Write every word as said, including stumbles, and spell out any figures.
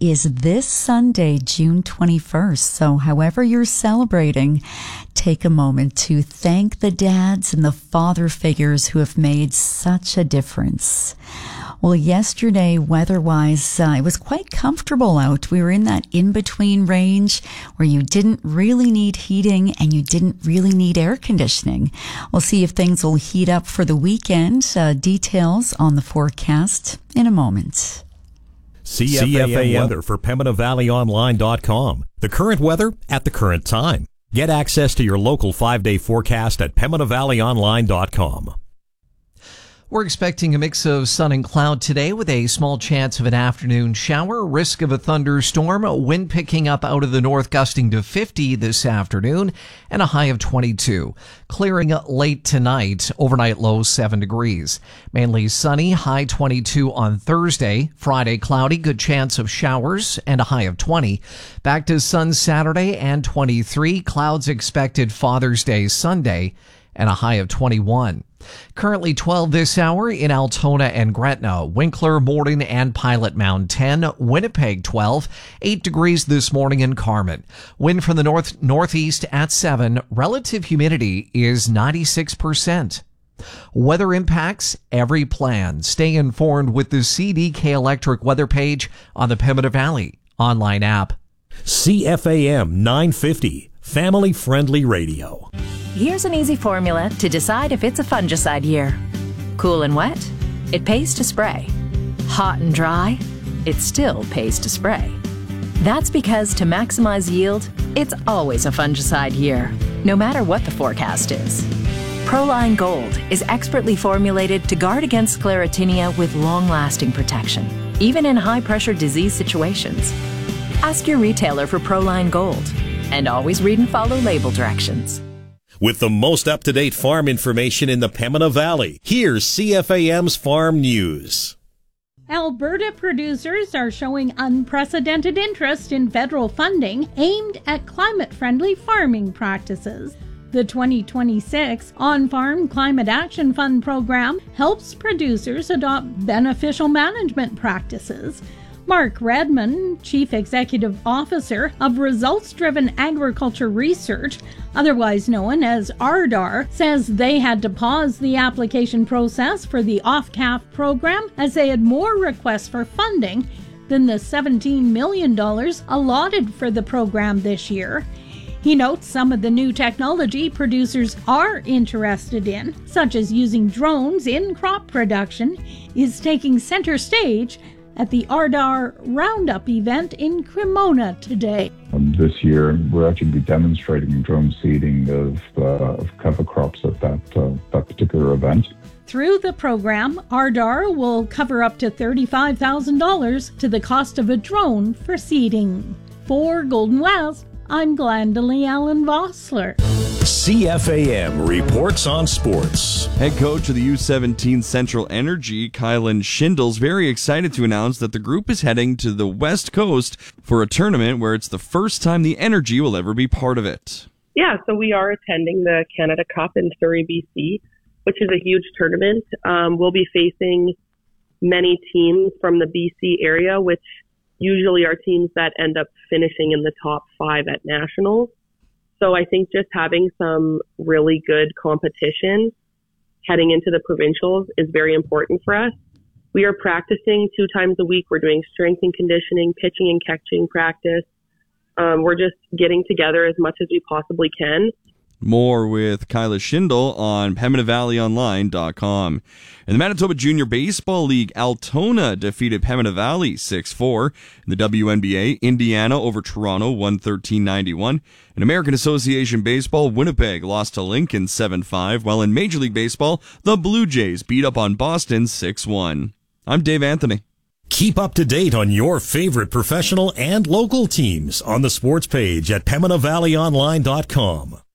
is this Sunday, June twenty-first. So however you're celebrating, take a moment to thank the dads and the father figures who have made such a difference. Well, yesterday, weather-wise, uh, it was quite comfortable out. We were in that in-between range where you didn't really need heating and you didn't really need air conditioning. We'll see if things will heat up for the weekend. Uh, details on the forecast in a moment. C F A M weather for Pembina Valley Online dot com. The current weather at the current time. Get access to your local five-day forecast at Pembina Valley Online dot com. We're expecting a mix of sun and cloud today with a small chance of an afternoon shower, risk of a thunderstorm, wind picking up out of the north gusting to fifty this afternoon, and a high of twenty-two. Clearing late tonight, overnight low seven degrees. Mainly sunny, high twenty-two on Thursday. Friday cloudy, good chance of showers, and a high of twenty. Back to sun Saturday and twenty-three. Clouds expected Father's Day Sunday, and a high of twenty-one. Currently twelve this hour in Altona and Gretna, Winkler, Morden, and Pilot Mound ten, Winnipeg twelve, eight degrees this morning in Carmen. Wind from the north northeast at seven, relative humidity is ninety-six percent. Weather impacts every plan. Stay informed with the C D K Electric weather page on the Pembina Valley online app. C F A M nine fifty, family-friendly radio. Here's an easy formula to decide if it's a fungicide year. Cool and wet? It pays to spray. Hot and dry? It still pays to spray. That's because to maximize yield, it's always a fungicide year, no matter what the forecast is. Proline Gold is expertly formulated to guard against sclerotinia with long-lasting protection, even in high-pressure disease situations. Ask your retailer for Proline Gold, and always read and follow label directions. With the most up-to-date farm information in the Pembina Valley, here's C F A M's Farm News. Alberta producers are showing unprecedented interest in federal funding aimed at climate-friendly farming practices. The twenty twenty-six On-Farm Climate Action Fund program helps producers adopt beneficial management practices. Mark Redman, Chief Executive Officer of Results-Driven Agriculture Research, otherwise known as R D A R, says they had to pause the application process for the off C A F program as they had more requests for funding than the seventeen million dollars allotted for the program this year. He notes some of the new technology producers are interested in, such as using drones in crop production, is taking center stage at the R D A R Roundup event in Cremona today. Um, this year, we'll actually be demonstrating drone seeding of, uh, of cover crops at that, uh, that particular event. Through the program, R D A R will cover up to thirty-five thousand dollars to the cost of a drone for seeding. For Golden West, I'm Glendalee Allen Vossler. C F A M reports on sports. Head coach of the U seventeen Central Energy, Kylan Schindle's very excited to announce that the group is heading to the West Coast for a tournament where it's the first time the Energy will ever be part of it. Yeah, so we are attending the Canada Cup in Surrey, B C, which is a huge tournament. Um, we'll be facing many teams from the B C area, which usually are teams that end up finishing in the top five at nationals. So I think just having some really good competition heading into the provincials is very important for us. We are practicing two times a week. We're doing strength and conditioning, pitching and catching practice. Um, we're just getting together as much as we possibly can. More with Kyla Schindle on Pembina Valley Online dot com. In the Manitoba Junior Baseball League, Altona defeated Pembina Valley six four. In the W N B A, Indiana over Toronto one thirteen ninety-one. In American Association Baseball, Winnipeg lost to Lincoln seven five, while in Major League Baseball, the Blue Jays beat up on Boston six one. I'm Dave Anthony. Keep up to date on your favorite professional and local teams on the sports page at Pembina Valley Online dot com.